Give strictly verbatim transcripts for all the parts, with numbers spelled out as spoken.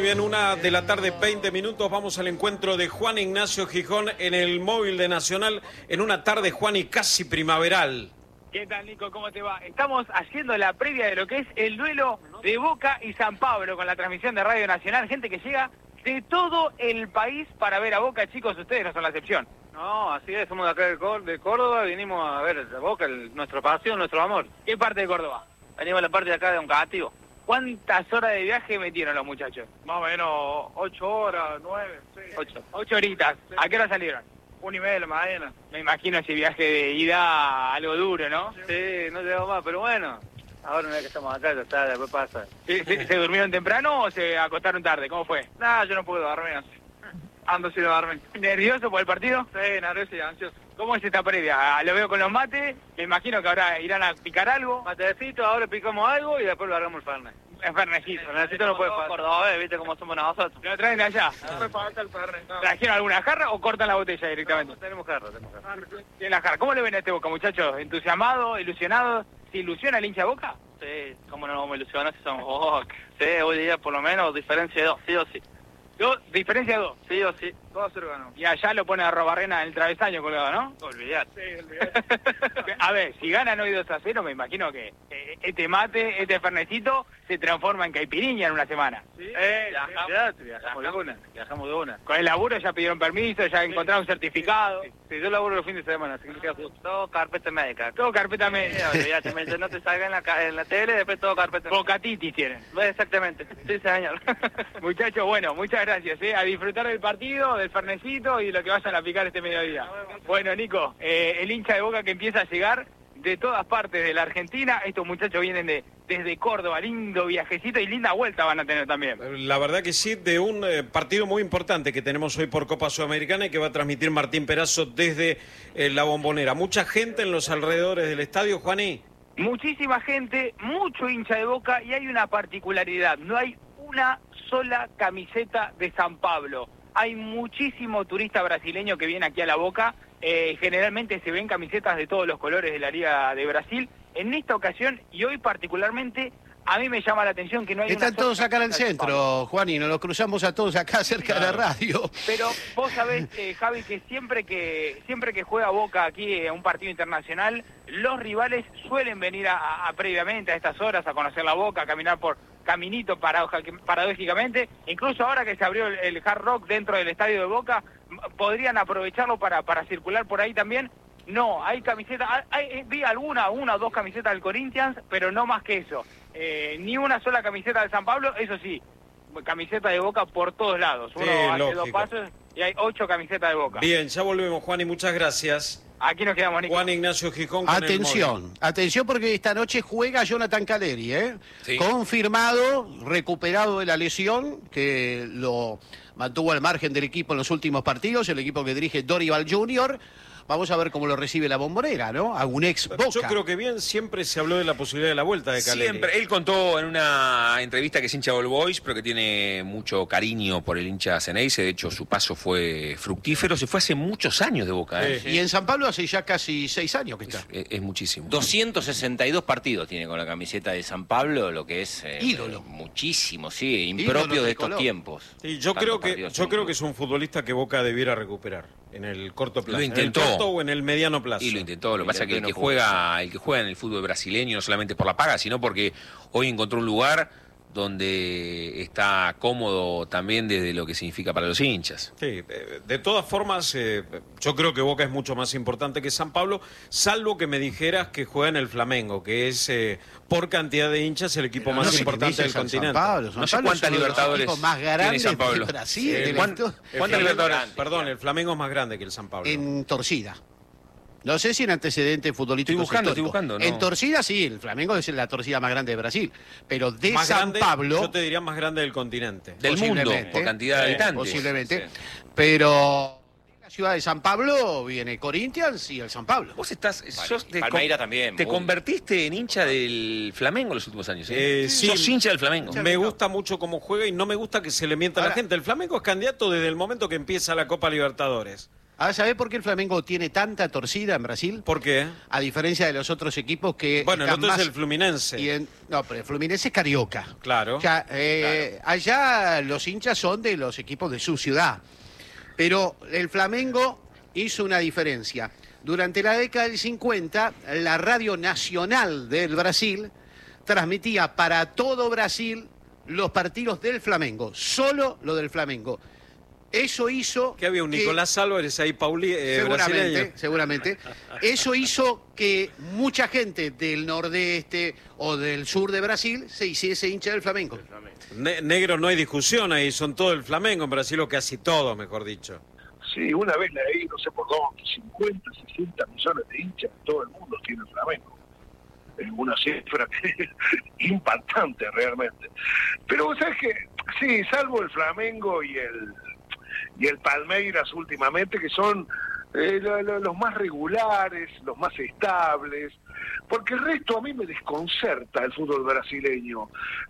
bien, una de la tarde, veinte minutos. Vamos al encuentro de Juan Ignacio Gijón en el móvil de Nacional en una tarde, Juan, y casi primaveral. ¿Qué tal, Nico? ¿Cómo te va? Estamos haciendo la previa de lo que es el duelo de Boca y San Pablo con la transmisión de Radio Nacional. Gente que llega de todo el país para ver a Boca, chicos. Ustedes no son la excepción. No, así es, somos de acá de, Cór de Córdoba, vinimos a ver a Boca, el, nuestra pasión, nuestro amor. ¿Qué parte de Córdoba? Venimos a la parte de acá de Oncativo. ¿Cuántas horas de viaje metieron los muchachos? Más o menos ocho horas, nueve, sí. Ocho. Ocho horitas. Sí. ¿A qué hora salieron? Una y media de la mañana. Me imagino ese viaje de ida algo duro, ¿no? Sí, no llegamos más, pero bueno, ahora una vez que estamos acá ya está, después pasa. ¿Se, se, ¿Se durmieron temprano o se acostaron tarde? ¿Cómo fue? Nada, yo no puedo dormir así. Ando sin dormir. ¿Nervioso por el partido? Sí, nervioso y ansioso. ¿Cómo es esta previa? Lo veo con los mates, me imagino que ahora irán a picar algo. Matecito, ahora picamos algo y después lo agarramos el Fernet. Es Fernecito. El Fernecito no puede faltar. Cordobés, viste cómo somos nosotros. ¿Lo traen de allá? No me falta el Fernet. No. ¿Trajeron alguna jarra o cortan la botella directamente? No, tenemos jarra, tenemos jarra. Tienen la jarra. ¿Cómo le ven a este Boca, muchachos? ¿Entusiasmado, ilusionado? ¿Se ilusiona el hincha de Boca? Sí, cómo no nos vamos a ilusionar si somos Boca. Sí, hoy día por lo menos diferencia de dos, sí o sí. Dos, diferencia de dos. Sí o sí, dos a cero ganó. Y allá lo pone a Robarrena en el travesaño colgado, ¿no? Olvidate. Sí, olvidate. A ver, si ganan hoy dos a cero, me imagino que eh, este mate, este fernecito, se transforma en caipiriña en una semana. Sí, eh, viajamos, viajamos de una, viajamos de una. Con el laburo ya pidieron permiso, ya encontraron un certificado. Sí, sí, yo laburo los fines de semana, así que me queda todo carpeta médica. Todo carpeta médica. Sí, olvidate, me dice, no te salga en la, en la tele, después todo carpeta médica. Bocatitis tienen. Exactamente, sí señor. Muchachos, bueno, muchas gracias, ¿eh? A disfrutar del partido, del fernecito y de lo que vayan a picar este mediodía. Bueno, Nico, eh, el hincha de Boca que empieza a llegar de todas partes de la Argentina. Estos muchachos vienen de desde Córdoba, lindo viajecito y linda vuelta van a tener también. La verdad que sí, de un eh, partido muy importante que tenemos hoy por Copa Sudamericana y que va a transmitir Martín Perazo desde eh, la Bombonera. Mucha gente en los alrededores del estadio, Juaní. Muchísima gente, mucho hincha de Boca y hay una particularidad, no hay una sola camiseta de San Pablo. Hay muchísimo turista brasileño que viene aquí a la Boca, eh, generalmente se ven camisetas de todos los colores de la Liga de Brasil. En esta ocasión, y hoy particularmente, a mí me llama la atención que no hay Están una todos sola acá en el centro, Juan, y nos los cruzamos a todos acá cerca claro. de la radio. Pero vos sabés, eh, Javi, que siempre que siempre que juega Boca aquí en un partido internacional, los rivales suelen venir a, a, a previamente a estas horas a conocer la Boca, a caminar por caminito paradójicamente. Incluso ahora que se abrió el, el Hard Rock dentro del estadio de Boca, podrían aprovecharlo para, para circular por ahí también. No, hay camisetas, hay, hay, vi alguna, una o dos camisetas del Corinthians, pero no más que eso. Eh, ni una sola camiseta de San Pablo, eso sí, camiseta de Boca por todos lados. Uno sí, hace lógico. Dos pasos y hay ocho camisetas de Boca. Bien, ya volvemos, Juan, y muchas gracias. Aquí nos quedamos, Nico. Juan Ignacio Gijón. Con atención, atención porque esta noche juega Jonathan Caleri, ¿eh? Sí. Confirmado, recuperado de la lesión, que lo mantuvo al margen del equipo en los últimos partidos, el equipo que dirige Dorival junior Vamos a ver cómo lo recibe la Bombonera, ¿no? A un ex Boca. Yo creo que bien, siempre se habló de la posibilidad de la vuelta de Caleri. Siempre. Él contó en una entrevista que es hincha de All Boys, pero que tiene mucho cariño por el hincha Ceneice. De hecho, su paso fue fructífero. Se fue hace muchos años de Boca. ¿eh? Sí. Y en San Pablo hace ya casi seis años que está. Es, es muchísimo. doscientos sesenta y dos partidos tiene con la camiseta de San Pablo, lo que es... Eh, ídolo. Muchísimo, sí. Impropio ídolo de estos color. Tiempos. Sí, yo creo que yo creo que es un futbolista que Boca debiera recuperar en el corto plazo. Lo intentó. En el corto o en el mediano plazo. Y lo intentó. Lo que pasa es que el que juega, el que juega en el fútbol brasileño no solamente por la paga, sino porque hoy encontró un lugar donde está cómodo también desde lo que significa para los hinchas. Sí, de todas formas, eh, yo creo que Boca es mucho más importante que San Pablo, salvo que me dijeras que juega en el Flamengo, que es eh, por cantidad de hinchas el equipo Pero más no importante del San continente. San Pablo, San no sé Pablo cuántas Libertadores más grandes San Pablo. De Brasil, eh, de ¿Cuántas cuánta Libertadores? Perdón, el Flamengo es más grande que el San Pablo. En torcida. No sé si en antecedentes futbolísticos. Estoy buscando, históricos. estoy buscando. No. En torcida sí, el Flamengo es la torcida más grande de Brasil. Pero de más San grande, Pablo. Yo te diría más grande del continente. Del mundo, por cantidad de habitantes. Posiblemente. Sí. Pero en la ciudad de San Pablo viene Corinthians y el San Pablo. Vos estás. Sos de, Palmeira también. Te muy. convertiste en hincha del Flamengo en los últimos años. ¿eh? Eh, sí, sos hincha del Flamengo. Me gusta mucho cómo juega y no me gusta que se le mienta a la gente. El Flamengo es candidato desde el momento que empieza la Copa Libertadores. Ah, ¿sabés por qué el Flamengo tiene tanta torcida en Brasil? ¿Por qué? A diferencia de los otros equipos que... Bueno, el otro más... es el Fluminense. Y en... No, pero el Fluminense es carioca. Claro. O sea, eh, claro. Allá los hinchas son de los equipos de su ciudad. Pero el Flamengo hizo una diferencia. Durante la década del cincuenta, la Radio Nacional del Brasil transmitía para todo Brasil los partidos del Flamengo. Solo lo del Flamengo. Eso hizo... Que había un que, Nicolás Álvarez ahí, Pauli, eh, seguramente, brasileño. seguramente. Eso hizo que mucha gente del nordeste o del sur de Brasil se hiciese hincha del Flamengo. Ne negro, no hay discusión ahí, son todo el Flamengo en Brasil, o casi todo, mejor dicho. Sí, una vez leí, no sé por dónde, cincuenta, sesenta millones de hinchas en todo el mundo tiene el Flamengo. Es una cifra impactante realmente. Pero vos sabés que, sí, salvo el Flamengo y el... y el Palmeiras últimamente, que son eh, lo, lo, los más regulares, los más estables, porque el resto a mí me desconcerta el fútbol brasileño.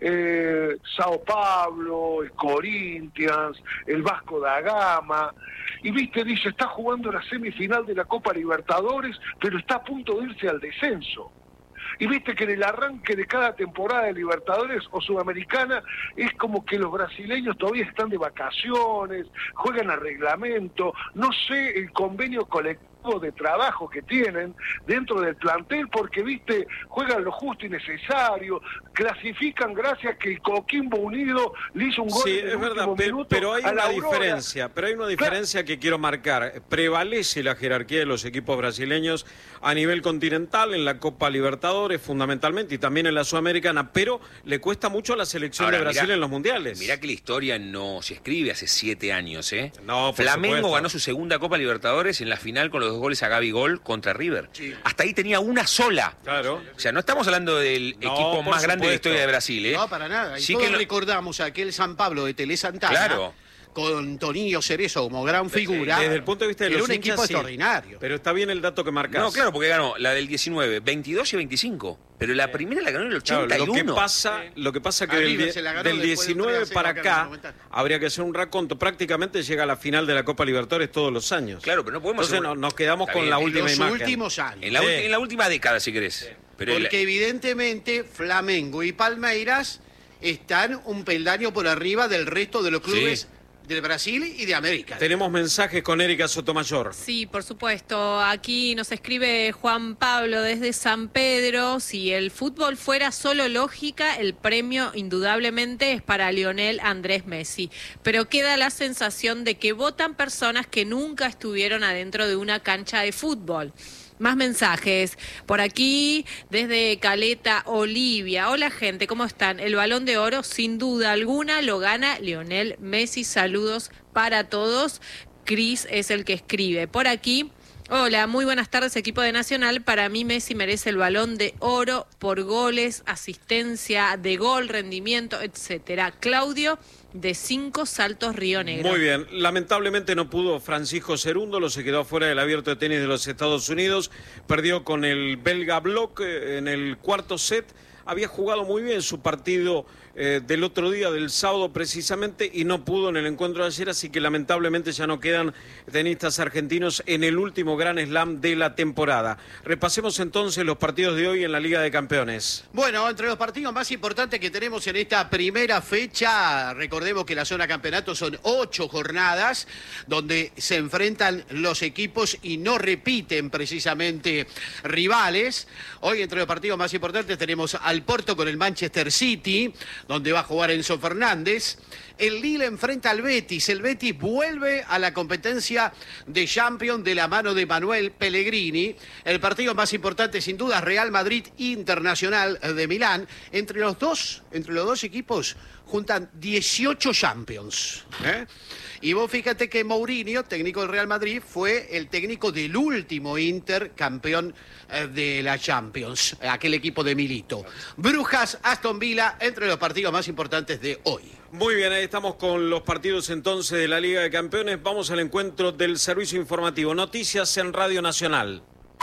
Eh, Sao Paulo, el Corinthians, el Vasco da Gama, y viste, dice, está jugando la semifinal de la Copa Libertadores, pero está a punto de irse al descenso. Y viste que en el arranque de cada temporada de Libertadores o Sudamericana es como que los brasileños todavía están de vacaciones, juegan a reglamento, no sé el convenio colectivo de trabajo que tienen dentro del plantel, porque viste, juegan lo justo y necesario, clasifican gracias a que el Coquimbo Unido le hizo un gol sí, en el es verdad, minuto pero hay a una la Aurora. diferencia, pero hay una diferencia claro. que quiero marcar. Prevalece la jerarquía de los equipos brasileños a nivel continental, en la Copa Libertadores fundamentalmente y también en la Sudamericana, pero le cuesta mucho a la selección Ahora, de Brasil mirá, en los mundiales. Mirá que la historia no se escribe hace siete años, ¿eh? No, por Flamengo supuesto. ganó su segunda Copa Libertadores en la final con los dos goles a Gabigol contra River. Sí. Hasta ahí tenía una sola. Claro. O sea, no estamos hablando del no, equipo más supuesto. grande de la historia de Brasil, ¿eh? No, para nada. Y sí todos que lo... recordamos aquel San Pablo de Tele Santana. Claro. Con Toninho Cerezo como gran figura. Desde el punto de vista de era los un hinchas, equipo sí. extraordinario. Pero está bien el dato que marcás. No, claro, porque ganó la del diecinueve, veintidós y veinticinco. Pero la primera la ganó en el ochenta y uno. Claro, lo que pasa, lo que pasa que del, del diecinueve para acá habría que hacer un raconto. Prácticamente llega a la final de la Copa Libertadores todos los años. Claro, pero no podemos. Entonces hacer... nos quedamos está con bien. la En última los imagen. últimos años. En la, sí. en la última década, si querés. Sí. Pero Porque el... evidentemente Flamengo y Palmeiras están un peldaño por arriba del resto de los clubes. Sí. Del Brasil y de América. Tenemos mensajes con Erika Sotomayor. Sí, por supuesto. Aquí nos escribe Juan Pablo desde San Pedro. Si el fútbol fuera solo lógica, el premio indudablemente es para Lionel Andrés Messi. Pero queda la sensación de que votan personas que nunca estuvieron adentro de una cancha de fútbol. Más mensajes. Por aquí, desde Caleta, Olivia. Hola, gente, ¿cómo están? El Balón de Oro, sin duda alguna, lo gana Lionel Messi. Saludos para todos. Cris es el que escribe. Por aquí, hola, muy buenas tardes, equipo de Nacional. Para mí, Messi merece el Balón de Oro por goles, asistencia de gol, rendimiento, etcétera. Claudio, de Cinco Saltos, Río Negro. Muy bien, lamentablemente no pudo Francisco Cerúndolo, se quedó fuera del Abierto de Tenis de los Estados Unidos, perdió con el belga Block en el cuarto set, había jugado muy bien su partido eh, del otro día, del sábado precisamente, y no pudo en el encuentro de ayer, así que lamentablemente ya no quedan tenistas argentinos en el último Grand Slam de la temporada. Repasemos entonces los partidos de hoy en la Liga de Campeones. Bueno, entre los partidos más importantes que tenemos en esta primera fecha, recordemos que la zona campeonato son ocho jornadas, donde se enfrentan los equipos y no repiten precisamente rivales. Hoy entre los partidos más importantes tenemos al Porto con el Manchester City, donde va a jugar Enzo Fernández. El Lille enfrenta al Betis. El Betis vuelve a la competencia de Champions de la mano de Manuel Pellegrini. El partido más importante, sin duda, Real Madrid Internacional de Milán. Entre los dos, entre los dos equipos juntan dieciocho Champions. ¿eh? Y vos fíjate que Mourinho, técnico del Real Madrid, fue el técnico del último Inter, campeón de la Champions, aquel equipo de Milito. Brujas, Aston Villa, entre los partidos más importantes de hoy. Muy bien, ahí estamos con los partidos entonces de la Liga de Campeones. Vamos al encuentro del servicio informativo. Noticias en Radio Nacional.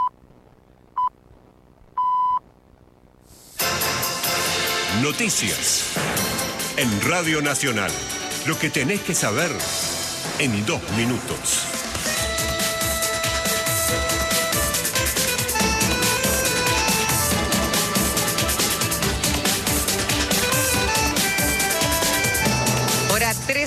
Noticias en Radio Nacional. Lo que tenés que saber en dos minutos.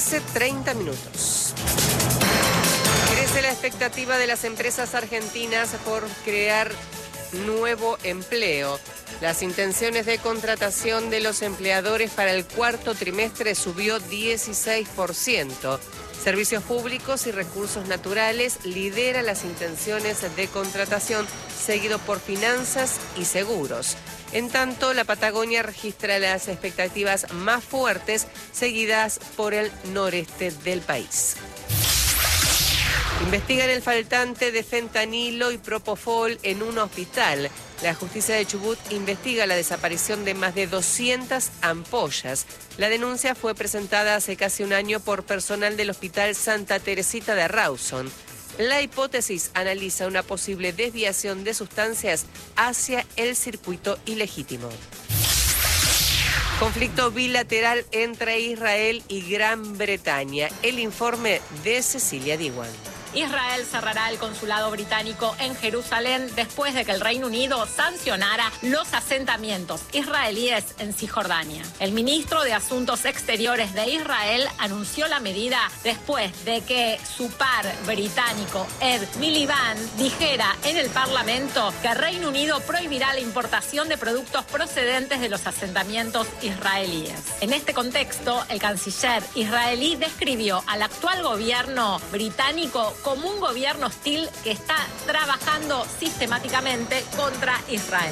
trece treinta minutos. Crece la expectativa de las empresas argentinas por crear nuevo empleo. Las intenciones de contratación de los empleadores para el cuarto trimestre subió dieciséis por ciento. Servicios Públicos y Recursos Naturales lidera las intenciones de contratación, seguido por Finanzas y Seguros. En tanto, la Patagonia registra las expectativas más fuertes, seguidas por el noreste del país. Investigan el faltante de fentanilo y propofol en un hospital. La justicia de Chubut investiga la desaparición de más de doscientas ampollas. La denuncia fue presentada hace casi un año por personal del Hospital Santa Teresita de Rawson. La hipótesis analiza una posible desviación de sustancias hacia el circuito ilegítimo. Conflicto bilateral entre Israel y Gran Bretaña. El informe de Cecilia Diwan. Israel cerrará el consulado británico en Jerusalén después de que el Reino Unido sancionara los asentamientos israelíes en Cisjordania. El ministro de Asuntos Exteriores de Israel anunció la medida después de que su par británico Ed Miliband dijera en el Parlamento que Reino Unido prohibirá la importación de productos procedentes de los asentamientos israelíes. En este contexto, el canciller israelí describió al actual gobierno británico como un gobierno hostil que está trabajando sistemáticamente contra Israel.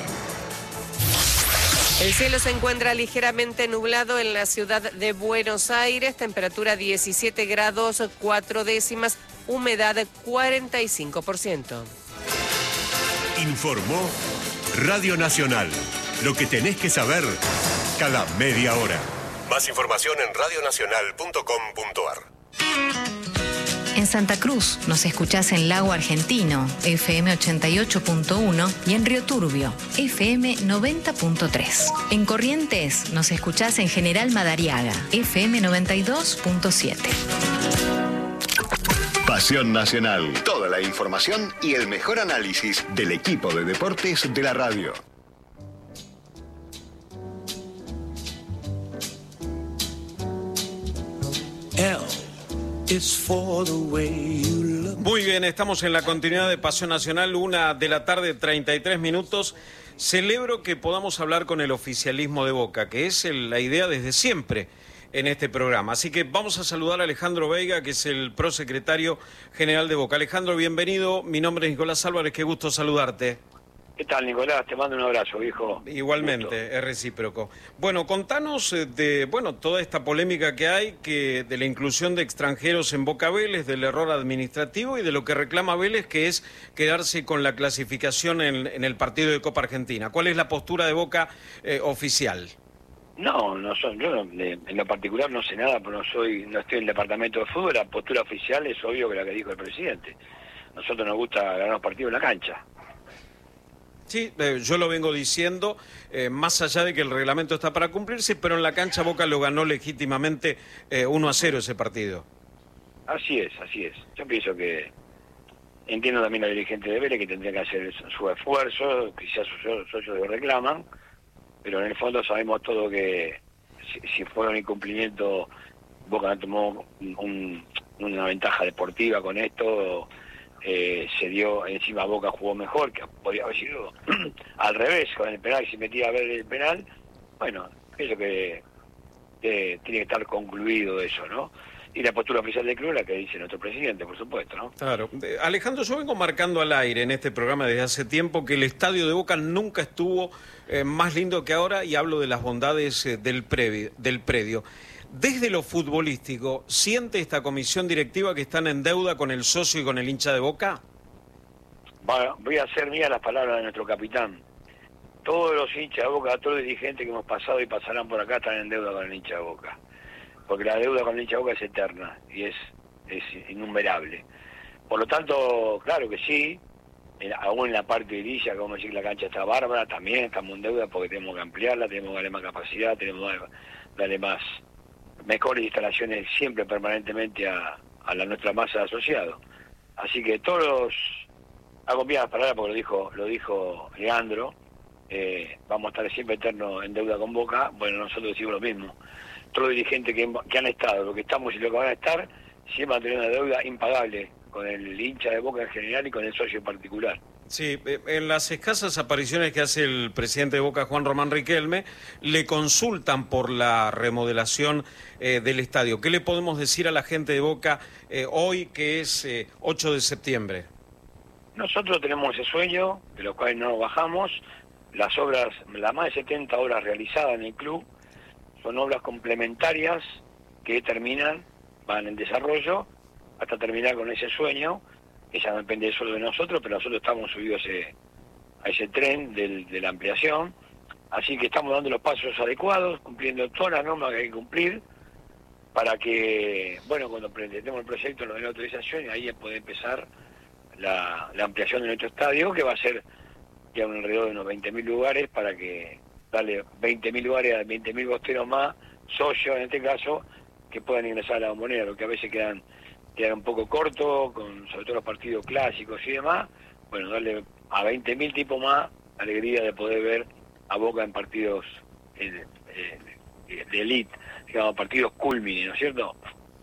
El cielo se encuentra ligeramente nublado en la ciudad de Buenos Aires, temperatura diecisiete grados cuatro décimas, humedad cuarenta y cinco por ciento. Informó Radio Nacional. Lo que tenés que saber cada media hora. Más información en radio nacional punto com punto a r. En Santa Cruz nos escuchás en Lago Argentino, F M ochenta y ocho punto uno, y en Río Turbio, F M noventa punto tres. En Corrientes nos escuchás en General Madariaga, F M noventa y dos punto siete. Pasión Nacional. Toda la información y el mejor análisis del equipo de deportes de la radio. Muy bien, estamos en la continuidad de Pasión Nacional, una de la tarde, treinta y tres minutos. Celebro que podamos hablar con el oficialismo de Boca, que es el, la idea desde siempre en este programa. Así que vamos a saludar a Alejandro Veiga, que es el prosecretario general de Boca. Alejandro, bienvenido. Mi nombre es Nicolás Álvarez, qué gusto saludarte. ¿Qué tal, Nicolás? Te mando un abrazo, hijo. Igualmente, es recíproco. Bueno, contanos de bueno toda esta polémica que hay, que de la inclusión de extranjeros en Boca Vélez, del error administrativo y de lo que reclama Vélez, que es quedarse con la clasificación en, en el partido de Copa Argentina. ¿Cuál es la postura de Boca eh, oficial? No, no son, yo no, de, en lo particular no sé nada, pero no soy, no estoy en el departamento de fútbol. La postura oficial es obvio que la que dijo el presidente. A nosotros nos gusta ganar los partidos en la cancha. Sí, eh, yo lo vengo diciendo, eh, más allá de que el reglamento está para cumplirse, pero en la cancha Boca lo ganó legítimamente eh, uno a cero ese partido. Así es, así es. Yo pienso que entiendo también a los dirigentes de Vélez que tendrían que hacer su esfuerzo, quizás sus socios lo reclaman, pero en el fondo sabemos todo que si, si fuera un incumplimiento, Boca tomó un, una ventaja deportiva con esto. Eh, se dio, encima Boca jugó mejor, que podría haber sido al revés con el penal, si metía a ver el penal. Bueno, pienso que, que tiene que estar concluido eso, ¿no? Y la postura oficial del club, la que dice nuestro presidente, por supuesto, ¿no? Claro. Alejandro, yo vengo marcando al aire en este programa desde hace tiempo que el estadio de Boca nunca estuvo eh, más lindo que ahora, y hablo de las bondades eh, del, predio, del predio. Desde lo futbolístico, ¿siente esta comisión directiva que están en deuda con el socio y con el hincha de Boca? Va, voy a hacer mías las palabras de nuestro capitán. Todos los hinchas de Boca, todos los dirigentes que hemos pasado y pasarán por acá están en deuda con el hincha de Boca. Porque la deuda con el hincha de Boca es eterna y es, es innumerable. Por lo tanto, claro que sí, en, aún en la parte de Villa, que vamos a decir que la cancha está bárbara, también estamos en deuda porque tenemos que ampliarla, tenemos que darle más capacidad, tenemos que darle más... mejores instalaciones siempre permanentemente a, a la nuestra masa de asociados. Así que todos, hago bien las palabras porque lo dijo, lo dijo Leandro, eh, vamos a estar siempre eternos en deuda con Boca. Bueno, nosotros decimos lo mismo. todos los dirigentes que, que han estado, lo que estamos y lo que van a estar, siempre van a tener una deuda impagable con el hincha de Boca en general y con el socio en particular. Sí, en las escasas apariciones que hace el presidente de Boca, Juan Román Riquelme, le consultan por la remodelación eh, del estadio. ¿Qué le podemos decir a la gente de Boca eh, hoy, que es eh, ocho de septiembre? Nosotros tenemos ese sueño, de los cuales no nos bajamos. Las obras, las más de setenta obras realizadas en el club, son obras complementarias que terminan, van en desarrollo, hasta terminar con ese sueño, que ya no depende solo de nosotros, pero nosotros estamos subidos a ese, a ese tren del, de la ampliación, así que estamos dando los pasos adecuados, cumpliendo todas las normas que hay que cumplir, para que, bueno, cuando presentemos el proyecto nos den la autorización y ahí puede empezar la, la ampliación de nuestro estadio, que va a ser ya un alrededor de unos veinte mil lugares, para que darle veinte mil lugares a veinte mil bosteros más, socios en este caso, que puedan ingresar a la Bombonera, lo que a veces quedan quedan un poco cortos, con sobre todo los partidos clásicos y demás. Bueno, darle a veinte mil tipos más alegría de poder ver a Boca en partidos eh, eh, de elite, digamos, partidos culmine, ¿no es cierto?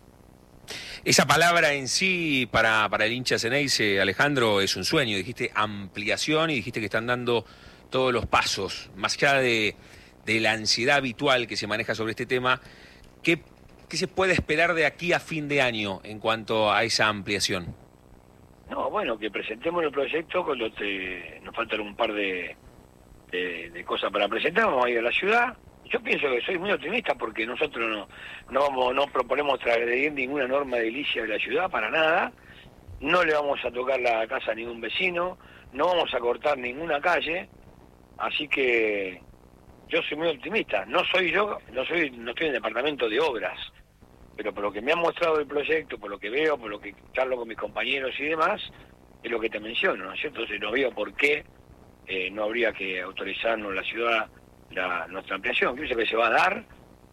Esa palabra en sí para, para el hincha Ceneice, Alejandro, es un sueño. Dijiste ampliación y dijiste que están dando todos los pasos. Más allá de, de la ansiedad habitual que se maneja sobre este tema, ¿qué, qué se puede esperar de aquí a fin de año en cuanto a esa ampliación? No, bueno, que presentemos el proyecto cuando te, nos faltan un par de, de, de cosas para presentar. Vamos a ir a la ciudad. Yo pienso que soy muy optimista porque nosotros no no vamos no proponemos transgredir ninguna norma edilicia de la ciudad para nada, no le vamos a tocar la casa a ningún vecino, no vamos a cortar ninguna calle, así que yo soy muy optimista. No soy yo, no soy no estoy en el departamento de obras, pero por lo que me han mostrado el proyecto, por lo que veo, por lo que charlo con mis compañeros y demás, es lo que te menciono, ¿no es cierto? Entonces no veo por qué eh, no habría que autorizarnos la ciudad La, nuestra ampliación. Pienso que se va a dar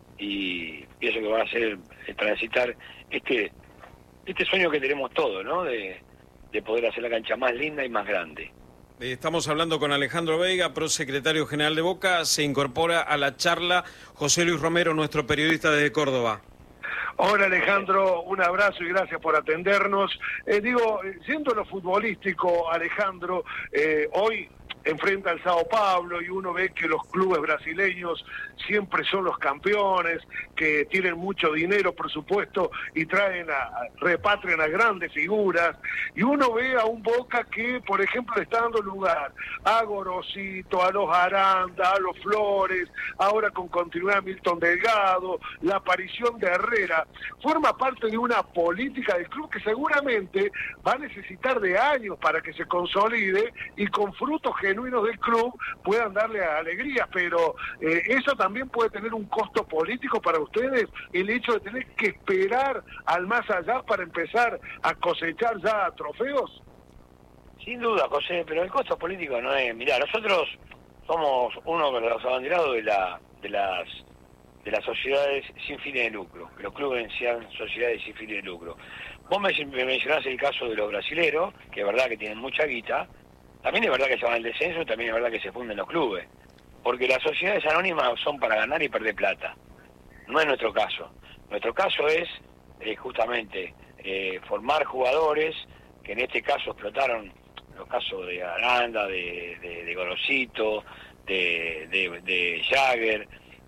y pienso que va a ser eh, transitar este este sueño que tenemos todos, ¿no? De, de poder hacer la cancha más linda y más grande. Estamos hablando con Alejandro Veiga, prosecretario general de Boca. Se incorpora a la charla José Luis Romero, nuestro periodista desde Córdoba. Hola Alejandro, un abrazo y gracias por atendernos. Eh, digo, siendo lo futbolístico, Alejandro, eh, hoy enfrenta al Sao Paulo y uno ve que los clubes brasileños siempre son los campeones, que tienen mucho dinero, por supuesto, y traen a, repatrian a grandes figuras, y uno ve a un Boca que, por ejemplo, le está dando lugar a Gorosito, a los Aranda, a los Flores, ahora con continuidad Milton Delgado, la aparición de Herrera, forma parte de una política del club que seguramente va a necesitar de años para que se consolide y con frutos genuinos del club puedan darle alegrías, pero eh, eso también puede tener un costo político para ustedes, el hecho de tener que esperar al más allá para empezar a cosechar ya trofeos. Sin duda, José, pero el costo político no es... Mirá, nosotros somos uno de los abanderados de, la, de las de las sociedades sin fines de lucro, que los clubes sean sociedades sin fines de lucro. Vos me, me mencionás el caso de los brasileros, que es verdad que tienen mucha guita. También es verdad que se van al descenso, también es verdad que se funden los clubes, porque las sociedades anónimas son para ganar y perder plata. No es nuestro caso. Nuestro caso es eh, justamente eh, formar jugadores que en este caso explotaron los casos de Aranda, de, de, de Gorosito, de, de, de Jagger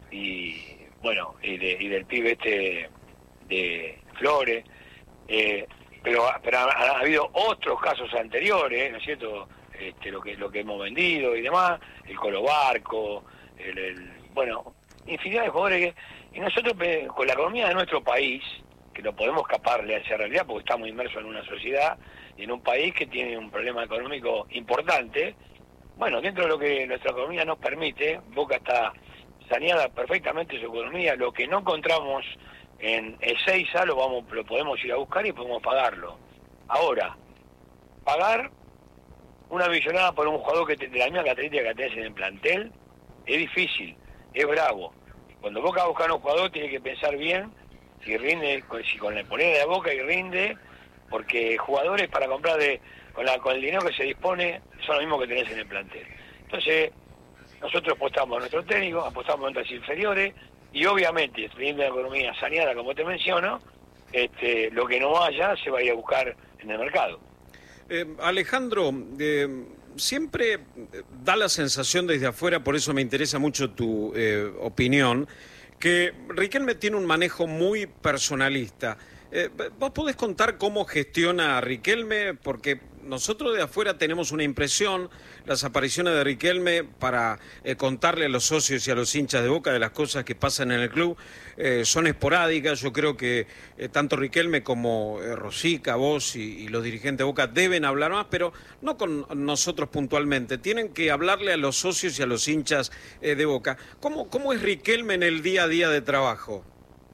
y bueno y, de, y del pibe este de Flores, eh, pero, pero ha, ha habido otros casos anteriores, ¿no es cierto? Este, lo que lo que hemos vendido y demás, el Colo Barco, el, el, bueno, infinidad de jugadores que, y nosotros con la economía de nuestro país, que no podemos escaparle a esa realidad porque estamos inmersos en una sociedad y en un país que tiene un problema económico importante, bueno, dentro de lo que nuestra economía nos permite, Boca está saneada perfectamente su economía, lo que no encontramos en Ezeiza lo vamos lo podemos ir a buscar y podemos pagarlo. Ahora, pagar una millonada por un jugador que te, de la misma característica que tenés en el plantel es difícil, es bravo. Cuando Boca va a buscar a un jugador tiene que pensar bien si rinde, si con la moneda de Boca y rinde, porque jugadores para comprar de con, la, con el dinero que se dispone son los mismos que tenés en el plantel. Entonces, nosotros apostamos a nuestro técnico, apostamos a nuestras inferiores, y obviamente, teniendo la economía saneada, como te menciono, este, lo que no haya se va a ir a buscar en el mercado. Eh, Alejandro, eh, siempre da la sensación desde afuera, por eso me interesa mucho tu eh, opinión, que Riquelme tiene un manejo muy personalista. Eh, ¿Vos podés contar cómo gestiona a Riquelme? Porque nosotros de afuera tenemos una impresión, las apariciones de Riquelme para eh, contarle a los socios y a los hinchas de Boca de las cosas que pasan en el club eh, son esporádicas. Yo creo que eh, tanto Riquelme como eh, Rosica, vos y, y los dirigentes de Boca deben hablar más, pero no con nosotros puntualmente. Tienen que hablarle a los socios y a los hinchas eh, de Boca. ¿Cómo, ¿Cómo es Riquelme en el día a día de trabajo?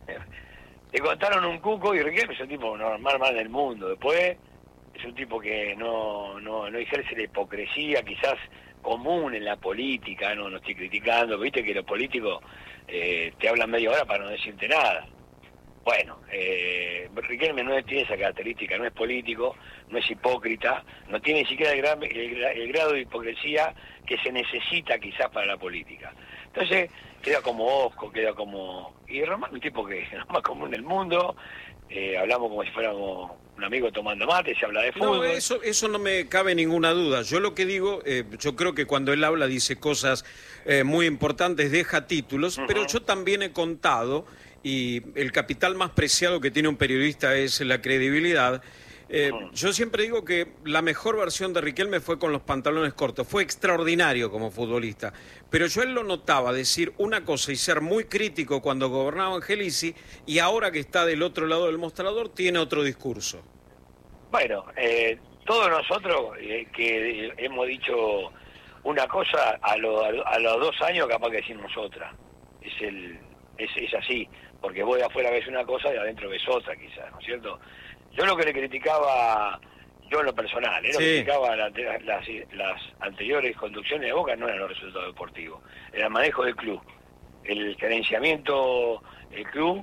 Te contaron un cuco y Riquelme es un tipo normal más del mundo. Después es un tipo que no, no, no ejerce la hipocresía quizás común en la política, no, no estoy criticando, viste que los políticos eh, te hablan media hora para no decirte nada. Bueno, eh, Riquelme no tiene esa característica, no es político, no es hipócrita, no tiene ni siquiera el, gran, el, el grado de hipocresía que se necesita quizás para la política. Entonces queda como Osco, queda como... Y Román, un tipo que es lo más común del mundo, eh, hablamos como si fuéramos un amigo tomando mate, se habla de fútbol. No, eso, eso no me cabe ninguna duda. Yo lo que digo, eh, yo creo que cuando él habla dice cosas eh, muy importantes, deja títulos, uh-huh. Pero yo también he contado, y el capital más preciado que tiene un periodista es la credibilidad. Eh, uh-huh. Yo siempre digo que la mejor versión de Riquelme fue con los pantalones cortos, fue extraordinario como futbolista, pero yo él lo notaba decir una cosa y ser muy crítico cuando gobernaba Angelici, y ahora que está del otro lado del mostrador tiene otro discurso. Bueno, eh, todos nosotros eh, que hemos dicho una cosa, a, lo, a los dos años capaz que decimos otra, es, el, es, es así, porque vos de afuera ves una cosa y de adentro ves otra quizás, ¿no es cierto? Yo lo que le criticaba, yo en lo personal, ¿eh? Lo Sí. que criticaba la, las, las anteriores conducciones de Boca no eran los resultados deportivos, era el manejo del club, el gerenciamiento del club,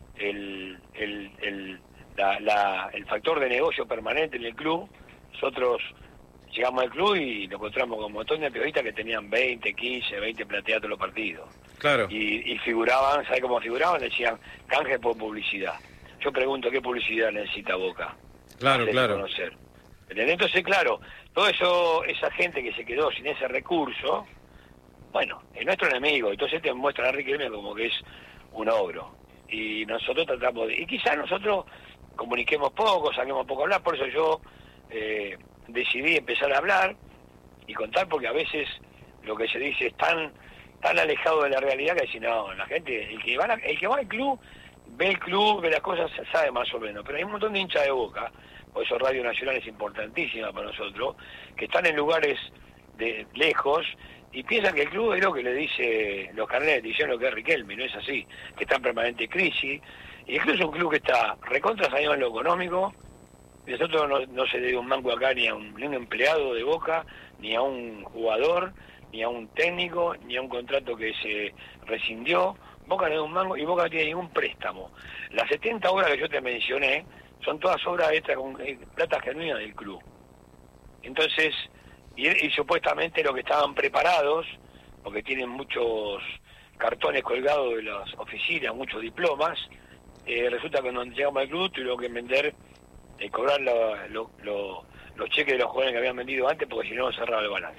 el, el, el, la, la, el factor de negocio permanente en el club. Nosotros llegamos al club y nos encontramos con un montón de periodistas que tenían veinte, quince, veinte plateados todos los partidos. Claro. Y, y figuraban, ¿sabes cómo figuraban? Decían, canje por publicidad. Yo pregunto, ¿qué publicidad necesita Boca? Claro, Hacerse claro. conocer. ¿Entendés? Entonces, claro, todo eso, esa gente que se quedó sin ese recurso, bueno, es nuestro enemigo. Entonces te muestran a Riquelme como que es un ogro. Y nosotros tratamos de... Y quizás nosotros comuniquemos poco, saquemos poco a hablar, por eso yo eh, decidí empezar a hablar y contar, porque a veces lo que se dice es tan tan alejado de la realidad que si no, la gente, el que va, a, el que va al club, ve el club, ve las cosas, sabe más o menos, pero hay un montón de hinchas de Boca, por eso Radio Nacional es importantísima para nosotros, que están en lugares de lejos y piensan que el club es lo que le dice los carneles, dicen lo que es Riquelme, no es así, que está en permanente crisis, y el club es un club que está recontra saneado en lo económico, y nosotros no, no se le dio un mango acá ni a un, ni a un empleado de Boca, ni a un jugador, ni a un técnico, ni a un contrato que se rescindió. Boca no dio un mango y Boca no tiene ningún préstamo. Las setenta obras que yo te mencioné son todas obras extra con eh, plata genuina del club. Entonces, y, y supuestamente lo que estaban preparados, porque tienen muchos cartones colgados de las oficinas, muchos diplomas, eh, resulta que cuando llegamos al club tuvieron que vender, eh, cobrar lo, lo, lo, los cheques de los jugadores que habían vendido antes, porque si no cerraba el balance.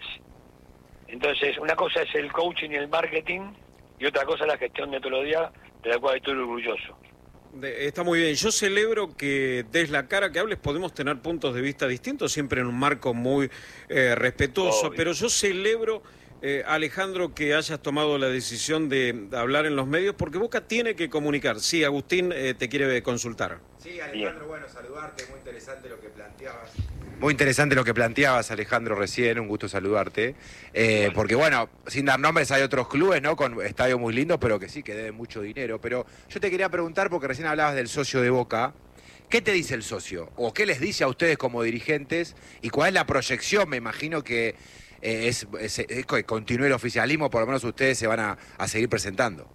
Entonces, una cosa es el coaching y el marketing, y otra cosa es la gestión de todos los días, de la cual estoy orgulloso. De, está muy bien. Yo celebro que des la cara, que hables, podemos tener puntos de vista distintos, siempre en un marco muy eh, respetuoso, Obvio. pero yo celebro, eh, Alejandro, que hayas tomado la decisión de hablar en los medios, porque Boca tiene que comunicar. Sí, Agustín eh, te quiere consultar. Sí, Alejandro, bien. Bueno, saludarte, muy interesante lo que planteabas. Muy interesante lo que planteabas, Alejandro, recién, un gusto saludarte. Eh, porque bueno, sin dar nombres hay otros clubes, ¿no? Con estadios muy lindos, pero que sí, que deben mucho dinero. Pero yo te quería preguntar, porque recién hablabas del socio de Boca, ¿qué te dice el socio? ¿O qué les dice a ustedes como dirigentes? ¿Y cuál es la proyección? Me imagino que eh, es, es, es que continúe el oficialismo, por lo menos ustedes se van a, a seguir presentando.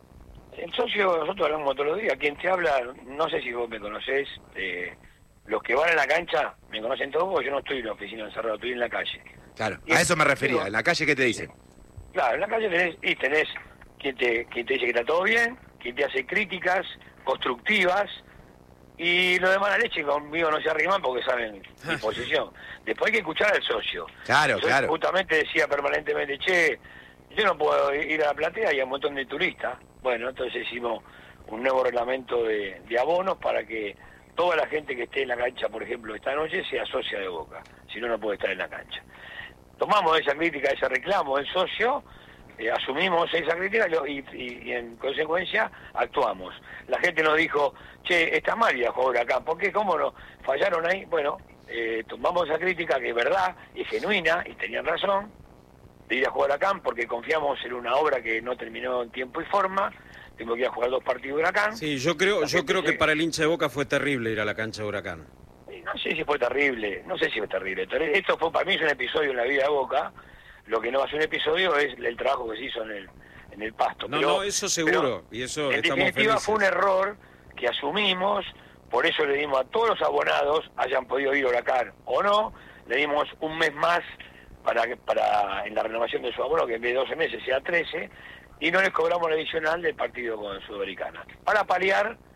El socio, nosotros hablamos todos los días. Quien te habla, no sé si vos me conocés, eh, los que van a la cancha me conocen todos, porque yo no estoy en la oficina encerrado, estoy en la calle. Claro, Y a eso me refería. digo, ¿En la calle qué te dicen? Claro, en la calle tenés, y tenés quien te, quien te dice que está todo bien, quien te hace críticas constructivas, y lo de mala leche conmigo no se arriman porque saben mi posición. Después hay que escuchar al socio. Claro, Yo claro. justamente decía permanentemente, che, yo no puedo ir a la platea y hay un montón de turistas. Bueno, entonces hicimos un nuevo reglamento de, de abonos para que toda la gente que esté en la cancha, por ejemplo, esta noche, sea socia de Boca. Si no, no puede estar en la cancha. Tomamos esa crítica, ese reclamo del socio, eh, asumimos esa crítica y, y, y en consecuencia actuamos. La gente nos dijo, che, está mal ir a jugar acá, ¿por qué? ¿Cómo no? ¿Fallaron ahí? Bueno, eh, tomamos esa crítica que es verdad y genuina, y tenían razón, de ir a jugar acá porque confiamos en una obra que no terminó en tiempo y forma. Tengo que ir a jugar dos partidos de Huracán. Sí, yo creo, yo creo que para el hincha de Boca fue terrible ir a la cancha de Huracán. No sé si fue terrible, no sé si fue terrible. Esto fue para mí es un episodio en la vida de Boca. Lo que no va a ser un episodio es el trabajo que se hizo en el en el pasto. No, pero, no, eso seguro, y eso en estamos definitiva felices. fue un error que asumimos, por eso le dimos a todos los abonados, hayan podido ir a Huracán o no, le dimos un mes más para para en la renovación de su abono, que en vez de doce meses sea trece, y no les cobramos la adicional del partido con Sudamericana, para paliar